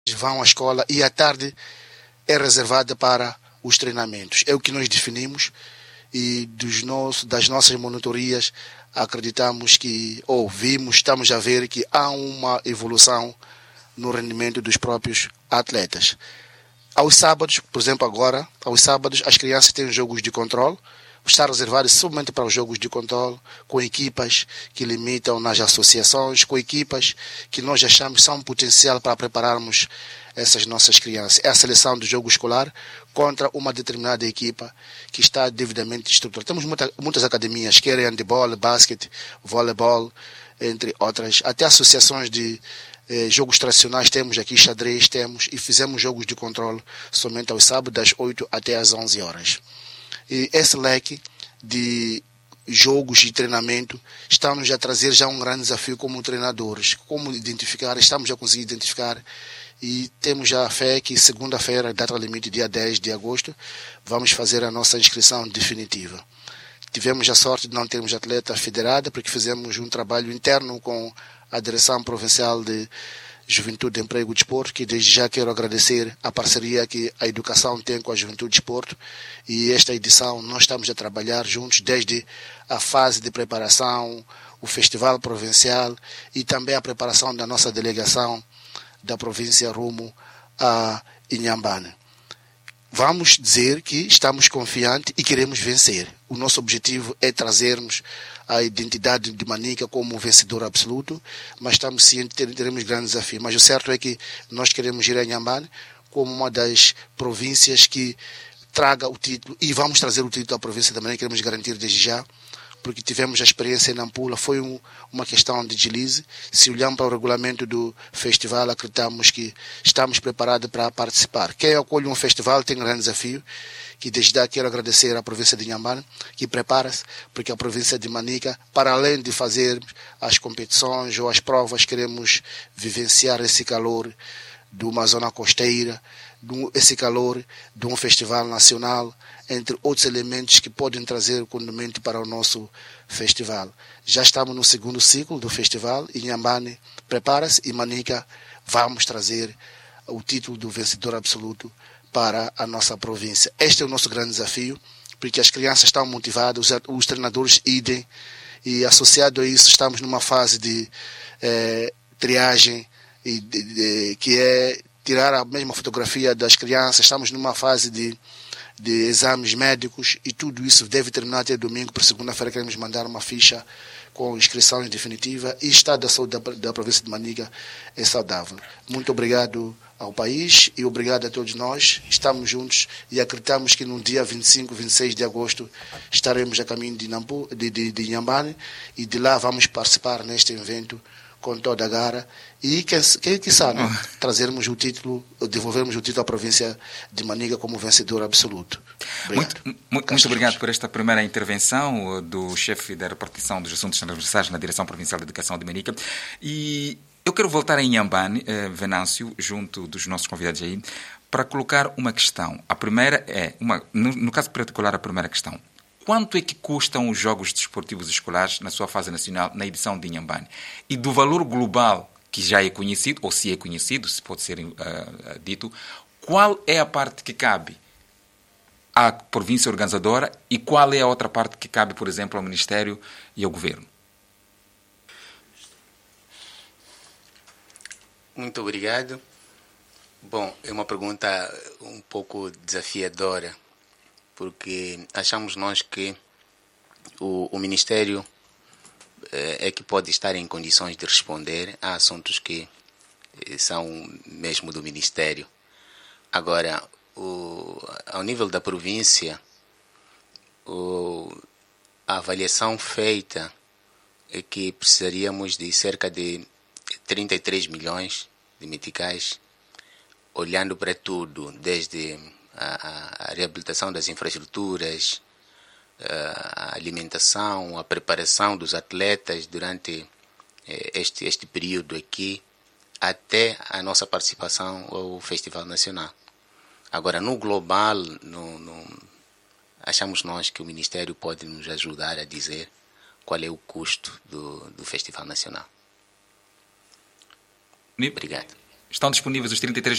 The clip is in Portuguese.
vão à escola e à tarde é reservada para os treinamentos. É o que nós definimos e das nossas monitorias acreditamos que, ou vimos, estamos a ver que há uma evolução no rendimento dos próprios atletas. Aos sábados, por exemplo, agora, aos sábados as crianças têm jogos de controle, está reservado somente para os jogos de controle, com equipas que limitam nas associações, com equipas que nós achamos são um potencial para prepararmos essas nossas crianças. É a seleção do jogo escolar contra uma determinada equipa que está devidamente estruturada. Temos muitas academias, quer handebol, basquete, voleibol, entre outras, até associações de jogos tradicionais temos aqui, xadrez temos, e fizemos jogos de controle somente aos sábados, das 8 até às 11 horas. E esse leque de jogos e treinamento está-nos a trazer já um grande desafio como treinadores. Como identificar, estamos a conseguir identificar e temos já a fé que segunda-feira, data limite, dia 10 de agosto, vamos fazer a nossa inscrição definitiva. Tivemos a sorte de não termos atleta federada, porque fizemos um trabalho interno com a Direção Provincial de Juventude, Emprego e Desporto, que desde já quero agradecer a parceria que a educação tem com a Juventude e Desporto, e esta edição nós estamos a trabalhar juntos desde a fase de preparação, o Festival Provincial e também a preparação da nossa delegação da província rumo a Inhambane. Vamos dizer que estamos confiantes e queremos vencer. O nosso objetivo é trazermos a identidade de Manica como vencedor absoluto, mas estamos cientes que teremos grandes desafios. Mas o certo é que nós queremos ir a Inhambane como uma das províncias que traga o título, e vamos trazer o título à província da Manica, queremos garantir desde já, porque tivemos a experiência em Nampula, foi uma questão de deslize. Se olharmos para o regulamento do festival, acreditamos que estamos preparados para participar. Quem acolhe um festival tem um grande desafio, que desde já quero agradecer à província de Inhambane, que prepara-se, porque a província de Manica, para além de fazer as competições ou as provas, queremos vivenciar esse calor de uma zona costeira, esse calor de um festival nacional, entre outros elementos que podem trazer condimento para o nosso festival. Já estamos no segundo ciclo do festival, e Inhambane prepara-se, e Manica vamos trazer o título do vencedor absoluto para a nossa província. Este é o nosso grande desafio, porque as crianças estão motivadas, os treinadores idem, e associado a isso estamos numa fase de triagem, que é tirar a mesma fotografia das crianças. Estamos numa fase de exames médicos, e tudo isso deve terminar até domingo. Para segunda-feira queremos mandar uma ficha com inscrições definitivas, e o estado da saúde da província de Manica é saudável. Muito obrigado ao país e obrigado a todos nós. Estamos juntos e acreditamos que no dia 25, 26 de agosto estaremos a caminho de Inhambane, e de lá vamos participar neste evento com toda a gara, e quem sabe trazermos o título, devolvermos o título à província de Manica como vencedor absoluto. Obrigado. Muito obrigado por esta primeira intervenção do chefe da repartição dos assuntos transversais na Direção Provincial de Educação de Manica. E eu quero voltar a Inhambane, Venâncio, junto dos nossos convidados aí, para colocar uma questão. A primeira é, no caso particular, a primeira questão: quanto é que custam os Jogos Desportivos Escolares na sua fase nacional, na edição de Inhambane? E do valor global, que já é conhecido, ou se é conhecido, se pode ser dito, qual é a parte que cabe à província organizadora e qual é a outra parte que cabe, por exemplo, ao Ministério e ao Governo? Muito obrigado. Bom, é uma pergunta um pouco desafiadora, porque achamos nós que o Ministério é que pode estar em condições de responder a assuntos que são mesmo do Ministério. Agora, ao nível da província, a avaliação feita é que precisaríamos de cerca de 33 milhões de meticais, olhando para tudo, desde a reabilitação das infraestruturas, a alimentação, a preparação dos atletas durante este período aqui, até a nossa participação ao Festival Nacional. Agora, no global, achamos nós que o Ministério pode nos ajudar a dizer qual é o custo do Festival Nacional. Obrigado. Estão disponíveis os 33